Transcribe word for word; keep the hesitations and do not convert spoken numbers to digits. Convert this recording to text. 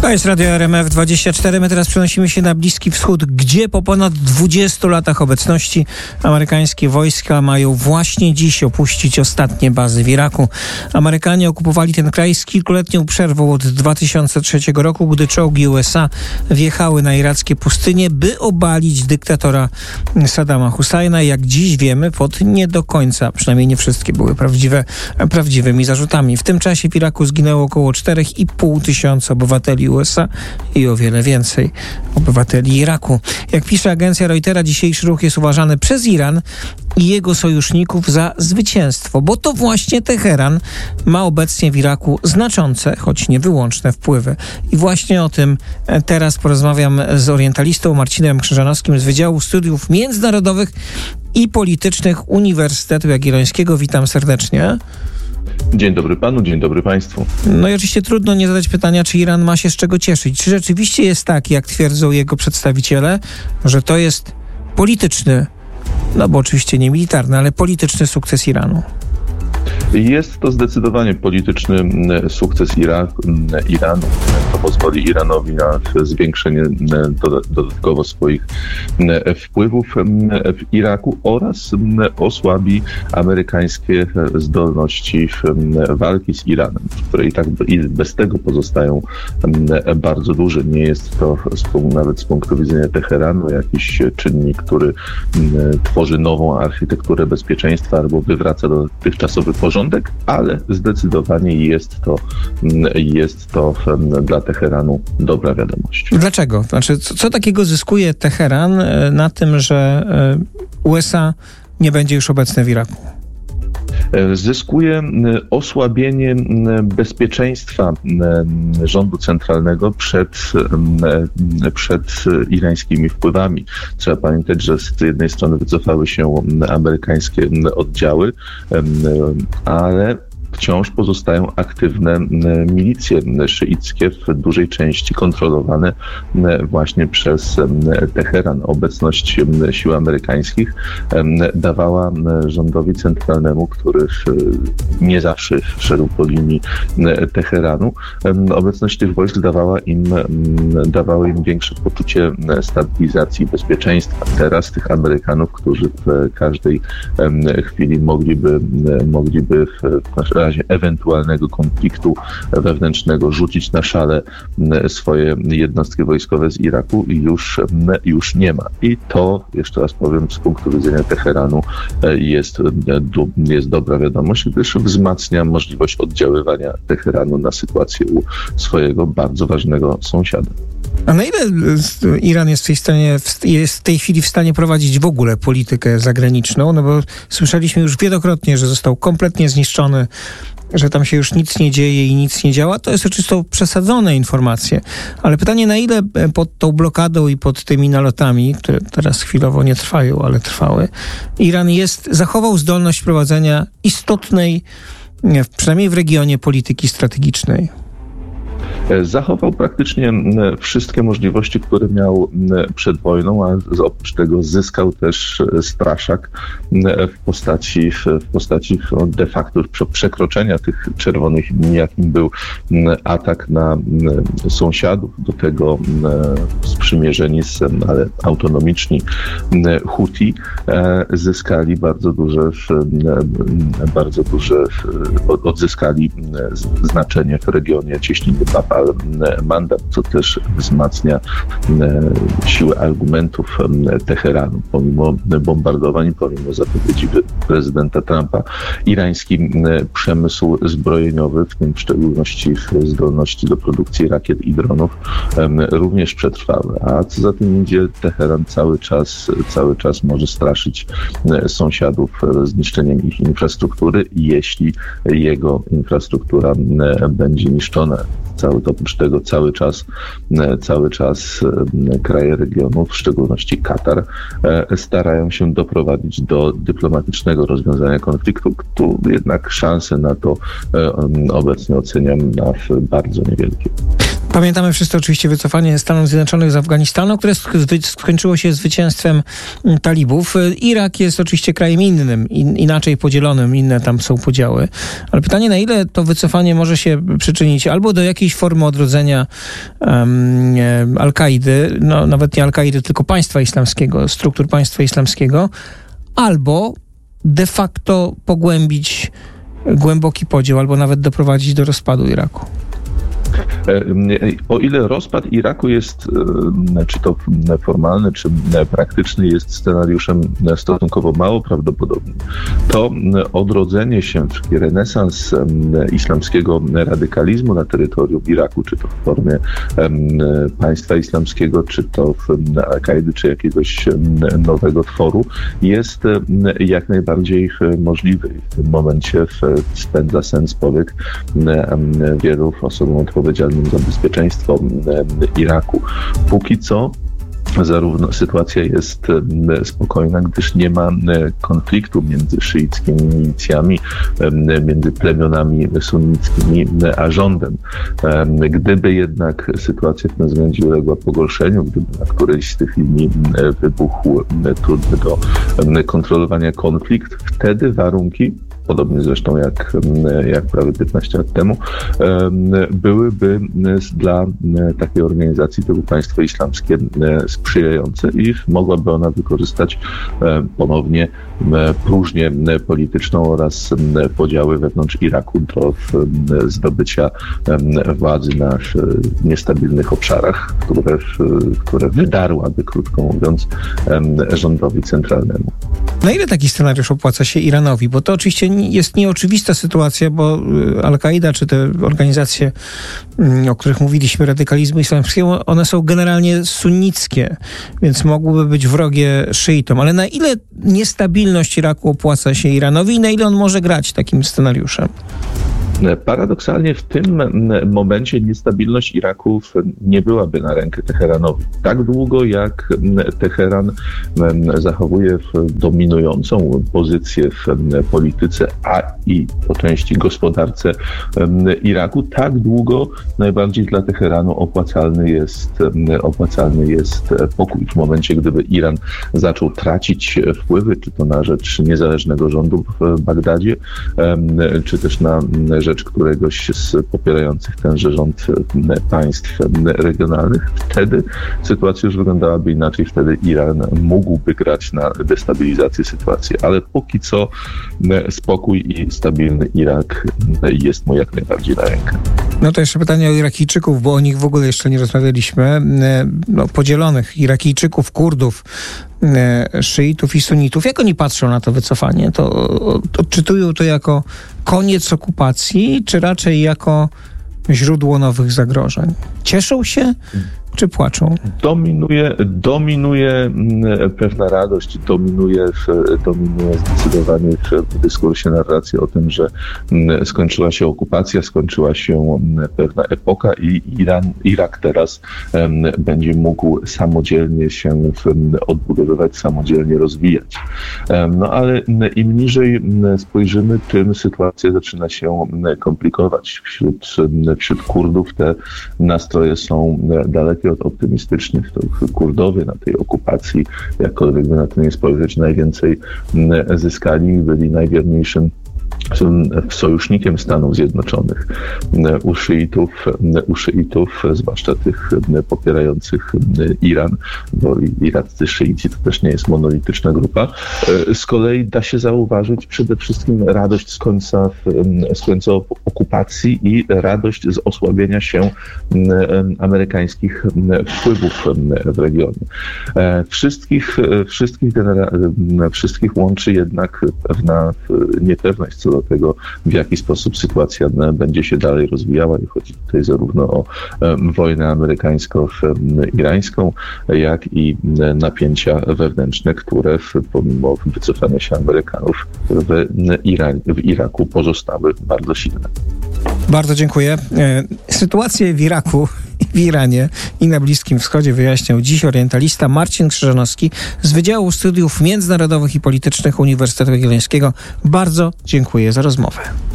To jest Radio R M F dwadzieścia cztery. My teraz przenosimy się na Bliski Wschód, gdzie po ponad dwudziestu latach obecności amerykańskie wojska mają właśnie dziś opuścić ostatnie bazy w Iraku. Amerykanie okupowali ten kraj z kilkuletnią przerwą od dwa tysiące trzeciego roku, gdy czołgi U S A wjechały na irackie pustynie, by obalić dyktatora Saddama Husajna. Jak dziś wiemy, pod nie do końca, przynajmniej nie wszystkie były prawdziwe, prawdziwymi zarzutami. W tym czasie w Iraku zginęło około cztery i pół tysiąca obywateli U S A i o wiele więcej obywateli Iraku. Jak pisze agencja Reutera, dzisiejszy ruch jest uważany przez Iran i jego sojuszników za zwycięstwo, bo to właśnie Teheran ma obecnie w Iraku znaczące, choć nie wyłączne wpływy. I właśnie o tym teraz porozmawiam z orientalistą Marcinem Krzyżanowskim z Wydziału Studiów Międzynarodowych i Politycznych Uniwersytetu Jagiellońskiego. Witam serdecznie. Dzień dobry panu, dzień dobry państwu. No i oczywiście trudno nie zadać pytania, czy Iran ma się z czego cieszyć. Czy rzeczywiście jest tak, jak twierdzą jego przedstawiciele, że to jest polityczny, no bo oczywiście nie militarny, ale polityczny sukces Iranu? Jest to zdecydowanie polityczny sukces Irak, Iranu. To pozwoli Iranowi na zwiększenie dodatkowo swoich wpływów w Iraku oraz osłabi amerykańskie zdolności walki z Iranem, które i tak i bez tego pozostają bardzo duże. Nie jest to nawet z punktu widzenia Teheranu jakiś czynnik, który tworzy nową architekturę bezpieczeństwa albo wywraca dotychczasowy porządek, ale zdecydowanie jest to, jest to dla Teheranu dobra wiadomość. Dlaczego? Znaczy, co, co takiego zyskuje Teheran na tym, że U S A nie będzie już obecne w Iraku? Zyskuje osłabienie bezpieczeństwa rządu centralnego przed, przed irańskimi wpływami. Trzeba pamiętać, że z jednej strony wycofały się amerykańskie oddziały, ale wciąż pozostają aktywne milicje szyickie, w dużej części kontrolowane właśnie przez Teheran. Obecność sił amerykańskich dawała rządowi centralnemu, który nie zawsze szedł po linii Teheranu, obecność tych wojsk dawała im, dawała im większe poczucie stabilizacji i bezpieczeństwa. Teraz tych Amerykanów, którzy w każdej chwili mogliby, mogliby w razie ewentualnego konfliktu wewnętrznego rzucić na szale swoje jednostki wojskowe z Iraku już, już nie ma. I to, jeszcze raz powiem, z punktu widzenia Teheranu jest, jest dobra wiadomość, gdyż wzmacnia możliwość oddziaływania Teheranu na sytuację u swojego bardzo ważnego sąsiada. A na ile Iran jest w tej, stanie, jest w tej chwili w stanie prowadzić w ogóle politykę zagraniczną? No bo słyszeliśmy już wielokrotnie, że został kompletnie zniszczony, że tam się już nic nie dzieje i nic nie działa. To jest oczywiście przesadzone informacje. Ale pytanie, na ile pod tą blokadą i pod tymi nalotami, które teraz chwilowo nie trwają, ale trwały, Iran jest, zachował zdolność prowadzenia istotnej, przynajmniej w regionie, polityki strategicznej? Zachował praktycznie wszystkie możliwości, które miał przed wojną, a oprócz tego zyskał też straszak w postaci, w postaci de facto przekroczenia tych czerwonych linii, jakim był atak na sąsiadów, do tego sprzymierzeni, ale autonomiczni Huti zyskali bardzo duże, bardzo duże, odzyskali znaczenie w regionie cieśniny Bab al-Mandab, co też wzmacnia siłę argumentów Teheranu. Pomimo bombardowań, pomimo zapowiedzi prezydenta Trumpa, irański przemysł zbrojeniowy, w tym w szczególności zdolności do produkcji rakiet i dronów, również przetrwały. A co za tym idzie, Teheran cały czas, cały czas może straszyć sąsiadów zniszczeniem ich infrastruktury, jeśli jego infrastruktura będzie niszczona. Cały, oprócz tego cały czas, cały czas kraje regionu, w szczególności Katar, starają się doprowadzić do dyplomatycznego rozwiązania konfliktu, tu jednak szanse na to obecnie oceniam na bardzo niewielkie. Pamiętamy wszyscy oczywiście wycofanie Stanów Zjednoczonych z Afganistanu, które skończyło się zwycięstwem talibów. Irak jest oczywiście krajem innym, in, inaczej podzielonym, inne tam są podziały. Ale pytanie, na ile to wycofanie może się przyczynić albo do jakiejś formy odrodzenia um, Al-Kaidy, no nawet nie Al-Kaidy, tylko państwa islamskiego, struktur państwa islamskiego, albo de facto pogłębić głęboki podział, albo nawet doprowadzić do rozpadu Iraku. O ile rozpad Iraku jest, czy to formalny, czy praktyczny, jest scenariuszem stosunkowo mało prawdopodobnym, to odrodzenie się, czyli renesans islamskiego radykalizmu na terytorium Iraku, czy to w formie państwa islamskiego, czy to w Al-Kaidy, czy jakiegoś nowego tworu, jest jak najbardziej możliwy. W tym momencie spędza sens powiek wielu osobom odpowiedzialnym za bezpieczeństwo Iraku. Póki co zarówno sytuacja jest spokojna, gdyż nie ma konfliktu między szyickimi milicjami, między plemionami sunnickimi a rządem. Gdyby jednak sytuacja w tym względzie uległa pogorszeniu, gdyby na którejś z tych linii wybuchł trudny do kontrolowania konflikt, wtedy warunki, podobnie zresztą jak, jak prawie piętnaście lat temu, byłyby dla takiej organizacji typu państwo islamskie sprzyjające i mogłaby ona wykorzystać ponownie próżnię polityczną oraz podziały wewnątrz Iraku do zdobycia władzy na niestabilnych obszarach, które, które wydarłaby, krótko mówiąc, rządowi centralnemu. Na ile taki scenariusz opłaca się Iranowi? Bo to oczywiście jest nieoczywista sytuacja, bo Al-Kaida czy te organizacje, o których mówiliśmy, radykalizmu islamskiego, one są generalnie sunnickie, więc mogłyby być wrogie szyitom. Ale na ile niestabilność Iraku opłaca się Iranowi i na ile on może grać takim scenariuszem? Paradoksalnie w tym momencie niestabilność Iraku nie byłaby na rękę Teheranowi. Tak długo jak Teheran zachowuje dominującą pozycję w polityce, a i po części gospodarce Iraku, tak długo najbardziej dla Teheranu opłacalny jest, opłacalny jest pokój. W momencie, gdyby Iran zaczął tracić wpływy, czy to na rzecz niezależnego rządu w Bagdadzie, czy też na rzecz rzecz któregoś z popierających tenże rząd państw regionalnych, wtedy sytuacja już wyglądałaby inaczej. Wtedy Iran mógłby grać na destabilizację sytuacji, ale póki co spokój i stabilny Irak jest mu jak najbardziej na rękę. No to jeszcze pytanie o Irakijczyków, bo o nich w ogóle jeszcze nie rozmawialiśmy. No, podzielonych Irakijczyków, Kurdów, szyitów i sunnitów. Jak oni patrzą na to wycofanie? To odczytują to jako koniec okupacji, czy raczej jako źródło nowych zagrożeń? Cieszą się, czy płaczą? Dominuje, dominuje pewna radość, dominuje, dominuje zdecydowanie w dyskursie narracja o tym, że skończyła się okupacja, skończyła się pewna epoka i Iran, Irak teraz będzie mógł samodzielnie się odbudowywać, samodzielnie rozwijać. No ale im niżej spojrzymy, tym sytuacja zaczyna się komplikować. Wśród, wśród Kurdów te nastroje są dalekie od optymistycznych. To Kurdowie na tej okupacji, jakkolwiek by na to nie spojrzeć, najwięcej zyskali, byli najwierniejszym sojusznikiem Stanów Zjednoczonych. U szyitów, u szyitów, zwłaszcza tych popierających Iran, bo iraccy szyici to też nie jest monolityczna grupa. Z kolei da się zauważyć przede wszystkim radość z końca, z końca okupacji i radość z osłabienia się amerykańskich wpływów w regionie. Wszystkich, wszystkich, genera- wszystkich łączy jednak pewna niepewność co do tego, w jaki sposób sytuacja będzie się dalej rozwijała i chodzi tutaj zarówno o wojnę amerykańsko-irańską, jak i napięcia wewnętrzne, które pomimo wycofania się Amerykanów w, Iran, w Iraku pozostały bardzo silne. Bardzo dziękuję. Sytuację w Iraku, w Iranie i na Bliskim Wschodzie wyjaśniał dziś orientalista Marcin Krzyżanowski z Wydziału Studiów Międzynarodowych i Politycznych Uniwersytetu Jagiellońskiego. Bardzo dziękuję za rozmowę.